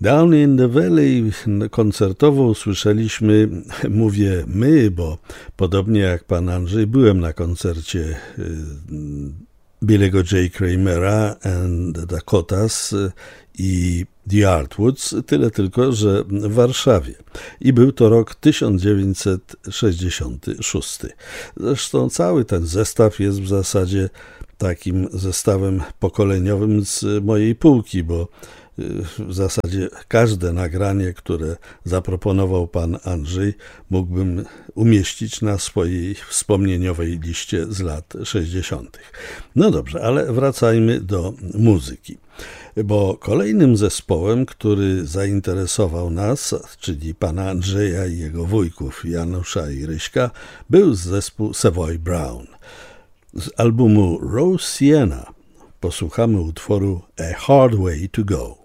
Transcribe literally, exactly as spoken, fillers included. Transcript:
Down in the Valley koncertowo usłyszeliśmy, mówię my, bo podobnie jak pan Andrzej, byłem na koncercie Billy'ego J. Kramera and the Dakotas i The Artwoods, tyle tylko, że w Warszawie. I był to rok tysiąc dziewięćset sześćdziesiąty szósty. Zresztą cały ten zestaw jest w zasadzie takim zestawem pokoleniowym z mojej półki, bo w zasadzie każde nagranie, które zaproponował pan Andrzej, mógłbym umieścić na swojej wspomnieniowej liście z lat sześćdziesiątych. No dobrze, ale wracajmy do muzyki, bo kolejnym zespołem, który zainteresował nas, czyli pana Andrzeja i jego wujków Janusza i Ryśka, był zespół Savoy Brown. Z albumu Rose Sienna posłuchamy utworu A Hard Way to Go.